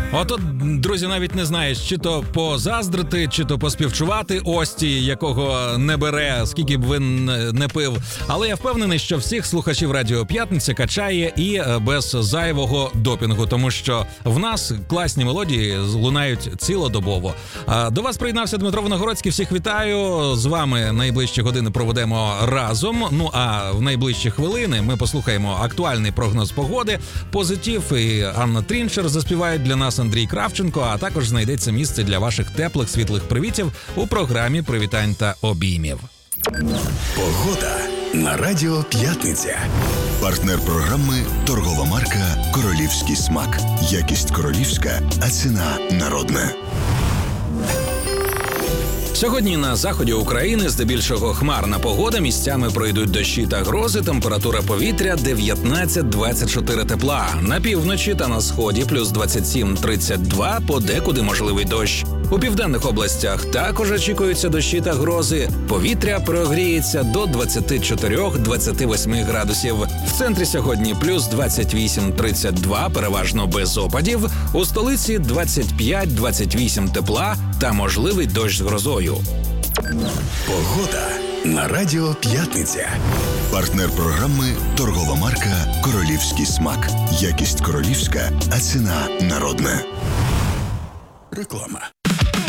Ото, друзі, навіть не знаєш, чи то позаздрити, чи то поспівчувати Ості, якого не бере, скільки б він не пив. Але я впевнений, що всіх слухачів Радіо П'ятниця качає і без зайвого допінгу, тому що в нас класні мелодії лунають цілодобово. До вас приєднався Дмитро Виногородський. Всіх вітаю. З вами найближчі години проведемо разом. Ну а в найближчі хвилини ми послухаємо актуальний прогноз погоди, позитив, і Анна Трінчер заспівають для нас, Андрій Кравченко, а також знайдеться місце для ваших теплих, світлих привітів у програмі «Привітань та обіймів». Погода на Радіо П'ятниця. Партнер програми – торгова марка «Королівський смак». Якість королівська, а ціна народна. Сьогодні на заході України здебільшого хмарна погода, місцями пройдуть дощі та грози, температура повітря 19-24 тепла. На півночі та на сході плюс 27-32, подекуди можливий дощ. У південних областях також очікуються дощі та грози. Повітря прогріється до 24-28 градусів. В центрі сьогодні плюс 28-32, переважно без опадів. У столиці 25-28 тепла та можливий дощ з грозою. Погода на Радіо П'ятниця. Партнер програми – торгова марка «Королівський смак». Якість королівська, а ціна народна. Реклама.